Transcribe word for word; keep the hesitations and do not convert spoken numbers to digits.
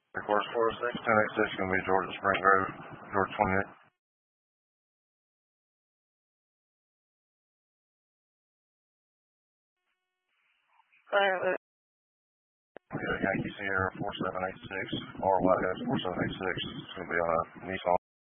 Of course, four oh six, ten eighty-six is going to be Georgia Spring Grove, Georgia twenty-eight. Alright, Yeah, Yankee Sierra four seven eight six, or Whitehouse four seven eight six. It's going to be on a Nissan